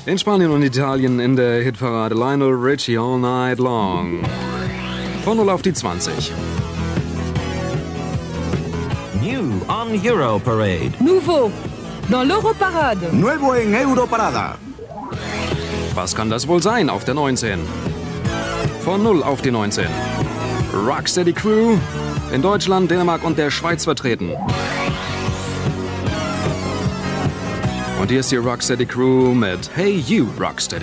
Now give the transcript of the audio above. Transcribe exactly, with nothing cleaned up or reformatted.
In Spanien und Italien in der Hitparade Lionel Richie All Night Long. Von null auf die zwanzig. New on Euro Parade. Nouveau dans l'Europarade. Nuevo en Europarada. Was kann das wohl sein auf der neunzehn? Von null auf die neunzehn. Rocksteady Crew, in Deutschland, Dänemark und der Schweiz vertreten. Und hier ist die Rocksteady Crew mit Hey You Rocksteady.